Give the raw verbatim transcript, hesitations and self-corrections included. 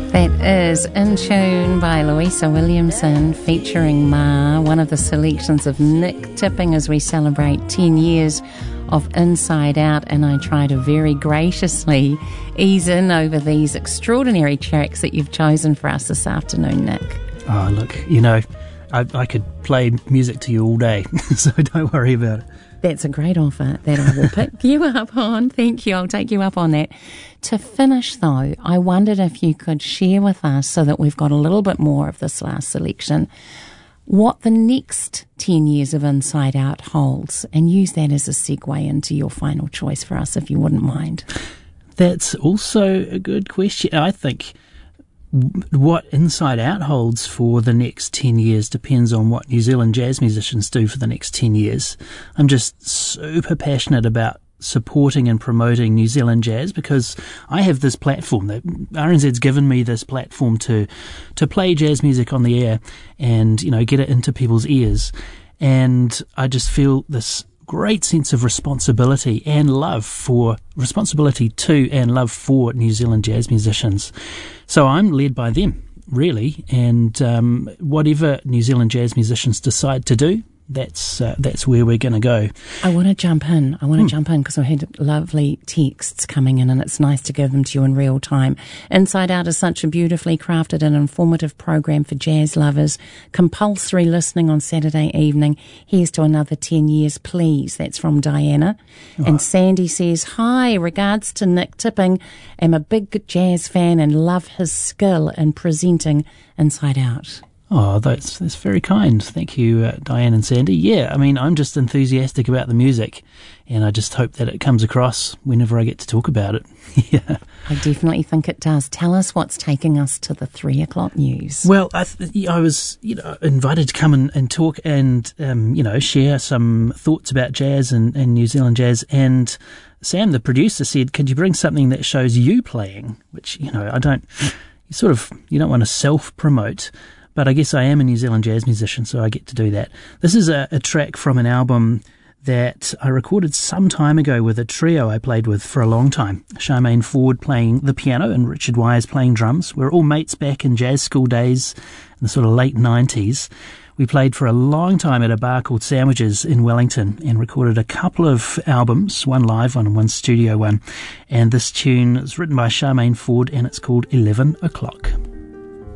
That is In Tune by Louisa Williamson featuring Ma, one of the selections of Nick Tipping as we celebrate ten years of Inside Out, and I try to very graciously ease in over these extraordinary tracks that you've chosen for us this afternoon, Nick. Oh, look, you know, I, I could play music to you all day, so don't worry about it. That's a great offer that I will pick you up on. Thank you. I'll take you up on that. To finish, though, I wondered if you could share with us, so that we've got a little bit more of this last selection, what the next ten years of Inside Out holds, and use that as a segue into your final choice for us, if you wouldn't mind. That's also a good question. I think what Inside Out holds for the next ten years depends on what New Zealand jazz musicians do for the next ten years. I'm just super passionate about supporting and promoting New Zealand jazz, because I have this platform that R N Z's given me, this platform to to play jazz music on the air and, you know, get it into people's ears. And I just feel this great sense of responsibility and love for responsibility to and love for New Zealand jazz musicians. So I'm led by them, really, and um, whatever New Zealand jazz musicians decide to do, that's uh, that's where we're going to go. I want to jump in. I want to Hmm. jump in because I had lovely texts coming in, and it's nice to give them to you in real time. Inside Out is such a beautifully crafted and informative program for jazz lovers. Compulsory listening on Saturday evening. Here's to another ten years, please. That's from Diana. Oh. And Sandy says, hi, regards to Nick Tipping. I'm a big jazz fan and love his skill in presenting Inside Out. Oh, that's that's very kind. Thank you, uh, Diane and Sandy. Yeah, I mean, I'm just enthusiastic about the music, and I just hope that it comes across whenever I get to talk about it. Yeah. I definitely think it does. Tell us what's taking us to the three o'clock news. Well, I, th- I was, you know, invited to come and, and talk and, um, you know, share some thoughts about jazz and, and New Zealand jazz. And Sam, the producer, said, could you bring something that shows you playing? Which, you know, I don't, you sort of, you don't want to self-promote. But I guess I am a New Zealand jazz musician, so I get to do that. This is a, a track from an album that I recorded some time ago with a trio I played with for a long time. Charmaine Ford playing the piano and Richard Wise playing drums. We're all mates back in jazz school days in the sort of late nineties. We played for a long time at a bar called Sandwiches in Wellington and recorded a couple of albums, one live one and one studio one. And this tune is written by Charmaine Ford and it's called eleven o'clock.